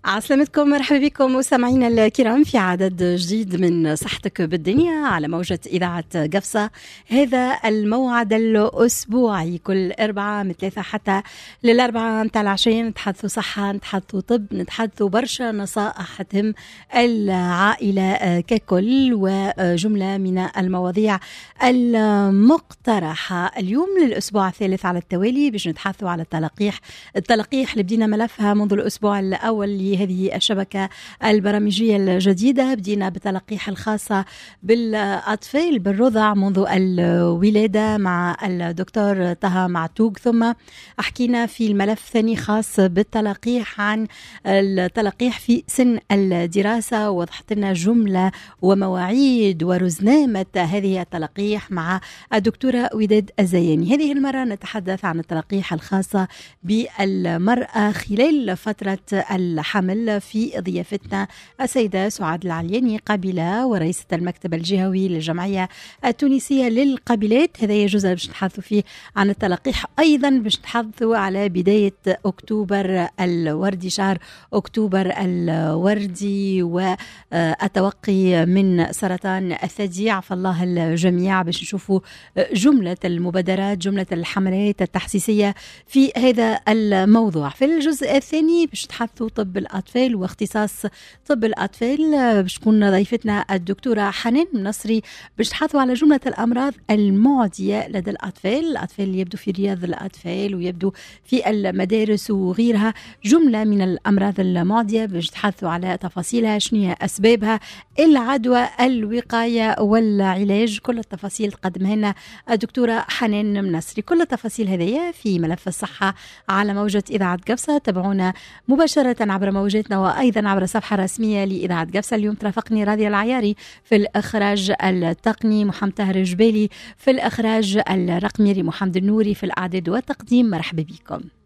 عسلامتكم، مرحبا بكم مستمعينا الكرام في عدد جديد من صحتك بالدنيا على موجة إذاعة قفصة. هذا الموعد الأسبوعي كل أربعة من 3 حتى للأربعة متاع العشية نتحدثوا صحة، نتحدثوا طب، نتحدثوا برشا نصائح تهم العائلة ككل وجملة من المواضيع المقترحة. اليوم للأسبوع الثالث على التوالي باش نتحدثوا على التلقيح اللي بدينا ملفها منذ الأسبوع الأول لهذه الشبكة البرامجية الجديدة. بدينا بالتلقيح الخاصة بالأطفال بالرضع منذ الولادة مع الدكتور طه معتوق، ثم حكينا في الملف الثاني خاص بالتلقيح عن التلقيح في سن الدراسة، وضحت لنا جملة ومواعيد ورزنامة هذه التلقيح مع الدكتورة وداد الزياني. هذه المرة نتحدث عن التلقيح الخاصة بالمرأة خلال فترة الحمل في ضيافتنا السيدة سعاد العلياني قابلة ورئيسة المكتب الجهوي للجمعية التونسية للقابلات. هذا جزء باش نتحدثوا فيه عن التلقيح، أيضا باش نتحدثوا على بداية أكتوبر الوردي، شهر أكتوبر الوردي والتوقي من سرطان الثدي، عفى الله الجميع، باش نشوفوا جملة المبادرات، جملة الحملات التحسيسية في هذا الموضوع. في الجزء الثاني باش نتحدثوا طب الأطفال واختصاص طب الأطفال، باش تكون ضيفتنا الدكتورة حنان منصري، باش نتحدثوا على جملة الأمراض المعدية لدى الأطفال اللي يبدو في رياض الأطفال ويبدو في المدارس وغيرها. جملة من الأمراض المعدية باش نتحدثوا على تفاصيلها، شنو هي أسبابها، العدوى، الوقاية والعلاج. كل التفاصيل تقدمها لنا الدكتورة حنان منصري. كل التفاصيل هذه في ملف الصحة على موجة إذاعة قفصة. تابعونا مباشرة عبر موجاتنا وأيضا عبر الصفحة الرسمية لإذاعة قفصة. اليوم ترافقني راضية العياري في الإخراج التقني، محمد طاهر جبالي في الإخراج الرقمي، محمد النوري في الإعداد والتقديم. مرحبا بكم.